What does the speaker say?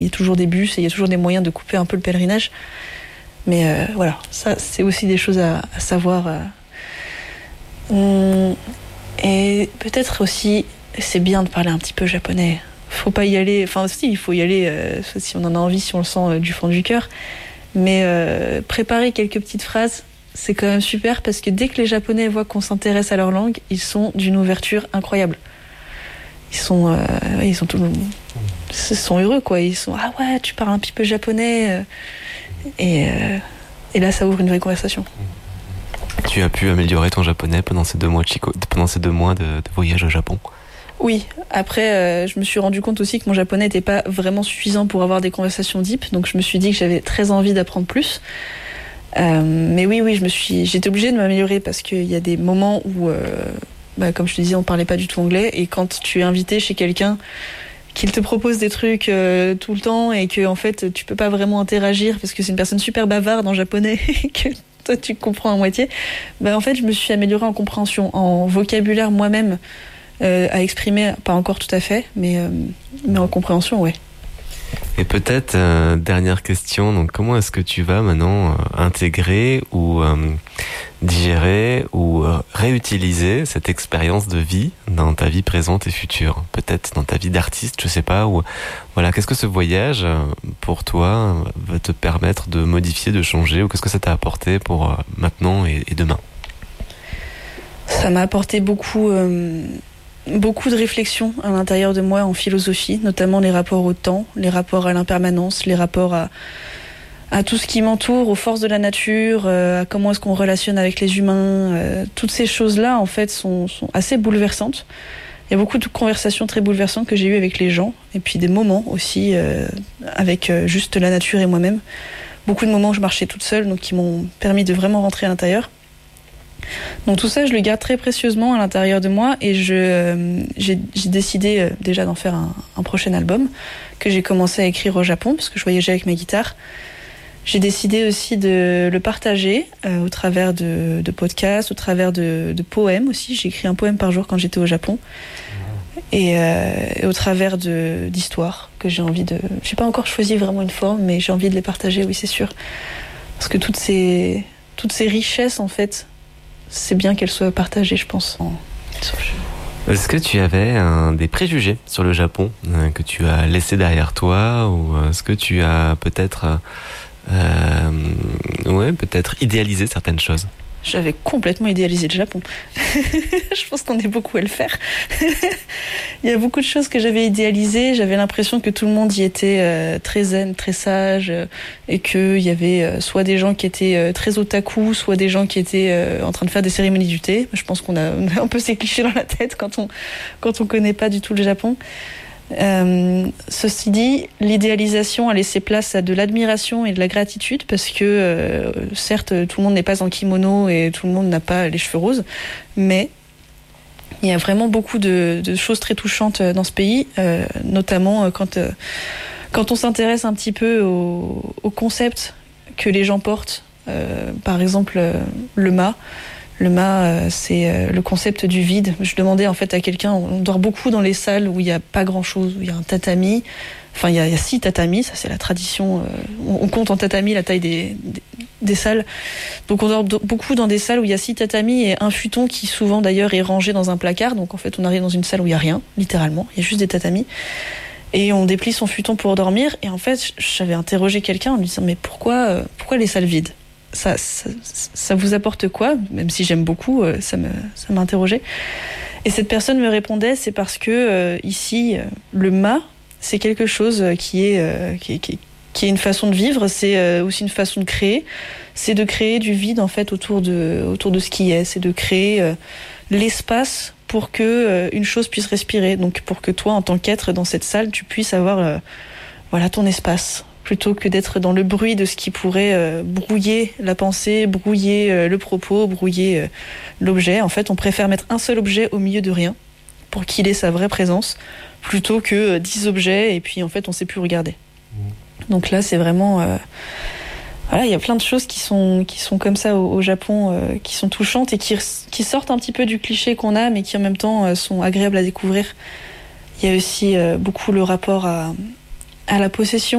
Il y a toujours des bus et il y a toujours des moyens de couper un peu le pèlerinage. Mais voilà, ça c'est aussi des choses à savoir. Et peut-être aussi, c'est bien de parler un petit peu japonais. Faut pas y aller, enfin si, il faut y aller si on en a envie, si on le sent du fond du cœur. Mais préparer quelques petites phrases, c'est quand même super parce que dès que les Japonais voient qu'on s'intéresse à leur langue, ils sont d'une ouverture incroyable. Ils sont heureux quoi. Ils sont ah ouais, tu parles un petit peu japonais et là ça ouvre une vraie conversation. Tu as pu améliorer ton japonais pendant ces 2 mois de voyage au Japon? Oui, après je me suis rendu compte aussi que mon japonais n'était pas vraiment suffisant pour avoir des conversations deep, donc je me suis dit que j'avais très envie d'apprendre plus. Mais oui, j'étais obligée de m'améliorer parce qu'il y a des moments où, comme je te disais, on parlait pas du tout anglais, et quand tu es invité chez quelqu'un qu'il te propose des trucs tout le temps et que en fait tu peux pas vraiment interagir parce que c'est une personne super bavarde en japonais et que toi tu comprends à moitié, en fait je me suis améliorée en compréhension, en vocabulaire moi-même. À exprimer, pas encore tout à fait, mais en compréhension, ouais. Et peut-être, dernière question, donc comment est-ce que tu vas maintenant intégrer ou digérer ou réutiliser cette expérience de vie dans ta vie présente et future? Peut-être dans ta vie d'artiste, je sais pas, ou voilà, qu'est-ce que ce voyage, pour toi, va te permettre de modifier, de changer, ou qu'est-ce que ça t'a apporté pour maintenant et demain? Ça m'a apporté beaucoup de réflexions à l'intérieur de moi en philosophie, notamment les rapports au temps, les rapports à l'impermanence, les rapports à tout ce qui m'entoure, aux forces de la nature, à comment est-ce qu'on relationne avec les humains. Toutes ces choses-là, en fait, sont assez bouleversantes. Il y a beaucoup de conversations très bouleversantes que j'ai eues avec les gens, et puis des moments aussi avec juste la nature et moi-même. Beaucoup de moments où je marchais toute seule, donc qui m'ont permis de vraiment rentrer à l'intérieur. Donc tout ça, je le garde très précieusement à l'intérieur de moi, et j'ai décidé déjà d'en faire un prochain album que j'ai commencé à écrire au Japon parce que je voyageais avec ma guitare. J'ai décidé aussi de le partager au travers de podcasts, au travers de poèmes aussi. J'ai écrit un poème par jour quand j'étais au Japon, et au travers d'histoires que j'ai envie de... J'ai pas encore choisi vraiment une forme, mais j'ai envie de les partager, oui, c'est sûr. Parce que toutes ces richesses, en fait, c'est bien qu'elle soit partagée, je pense. Est-ce que tu avais des préjugés sur le Japon que tu as laissé derrière toi, ou est-ce que tu as peut-être idéalisé certaines choses? J'avais complètement idéalisé le Japon. Je pense qu'on est beaucoup à le faire. Il y a beaucoup de choses que j'avais idéalisées. J'avais l'impression que tout le monde y était très zen, très sage, et qu'il y avait soit des gens qui étaient très otaku, soit des gens qui étaient en train de faire des cérémonies du thé. Je pense qu'on a un peu ces clichés dans la tête quand on connaît pas du tout le Japon. Ceci dit, l'idéalisation a laissé place à de l'admiration et de la gratitude parce que certes tout le monde n'est pas en kimono et tout le monde n'a pas les cheveux roses, mais il y a vraiment beaucoup de choses très touchantes dans ce pays, notamment quand on s'intéresse un petit peu au concept que les gens portent. Par exemple, le ma. Le ma, c'est le concept du vide. Je demandais en fait à quelqu'un, on dort beaucoup dans les salles où il n'y a pas grand-chose, où il y a un tatami. Enfin, il y a 6 tatamis, ça c'est la tradition. On compte en tatami la taille des salles. Donc on dort beaucoup dans des salles où il y a 6 tatamis et un futon qui souvent d'ailleurs est rangé dans un placard. Donc en fait on arrive dans une salle où il n'y a rien, littéralement. Il y a juste des tatamis. Et on déplie son futon pour dormir. Et en fait, j'avais interrogé quelqu'un en lui disant, mais pourquoi les salles vides ? Ça vous apporte quoi ? Même si j'aime beaucoup, ça m'a interrogé. Et cette personne me répondait, c'est parce que ici, le ma, c'est quelque chose qui est une façon de vivre, c'est aussi une façon de créer. C'est de créer du vide en fait autour de ce qui est. C'est de créer l'espace pour que une chose puisse respirer. Donc pour que toi, en tant qu'être dans cette salle, tu puisses avoir ton espace. Plutôt que d'être dans le bruit de ce qui pourrait brouiller la pensée, brouiller le propos, brouiller l'objet. En fait, on préfère mettre un seul objet au milieu de rien pour qu'il ait sa vraie présence, plutôt que 10 objets et puis en fait, on ne sait plus regarder. Donc là, c'est vraiment... il y a plein de choses qui sont comme ça au Japon, qui sont touchantes et qui sortent un petit peu du cliché qu'on a, mais qui en même temps sont agréables à découvrir. Il y a aussi beaucoup le rapport à à la possession